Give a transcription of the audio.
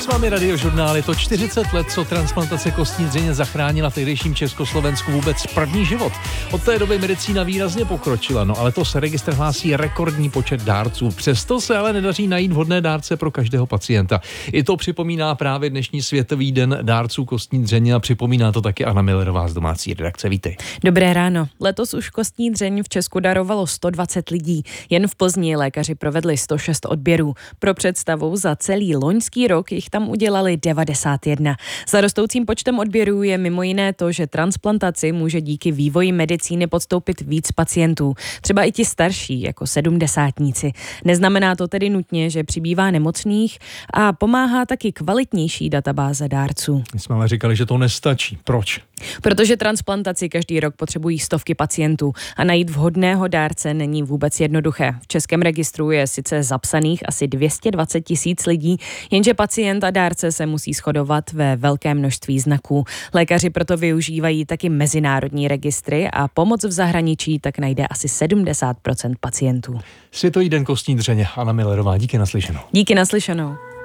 vámi Radiožurnál. Je to 40 let, co transplantace kostní dřeně zachránila v tehdejším Československu vůbec první život. Od té doby medicína výrazně pokročila, no ale to se registr hlásí rekordní počet dárců. Přesto se ale nedaří najít vhodné dárce pro každého pacienta. I to připomíná právě dnešní Světový den dárců kostní dřeně a připomíná to taky Anna Millerová z domácí redakce. Vítej. Dobré ráno. Letos už kostní dřeň v Česku darovalo 120 lidí. Jen v Plzni lékaři provedli 106 odběrů. Pro představu, za celý loňský rok jich tam udělali 91. Za rostoucím počtem odběrů je mimo jiné to, že transplantaci může díky vývoji medicíny podstoupit víc pacientů. Třeba i ti starší, jako sedmdesátníci. Neznamená to tedy nutně, že přibývá nemocných a pomáhá taky kvalitnější databáze dárců. My jsme ale říkali, že to nestačí. Proč? Protože transplantaci každý rok potřebují stovky pacientů a najít vhodného dárce není vůbec jednoduché. V českém registru je sice zapsaných asi 220 000 lidí, jenže pacient a dárce se musí shodovat ve velkém množství znaků. Lékaři proto využívají taky mezinárodní registry a pomoc v zahraničí tak najde asi 70% pacientů. Světový den kostní dřeně. Anna Millerová, díky naslyšenou. Díky naslyšenou.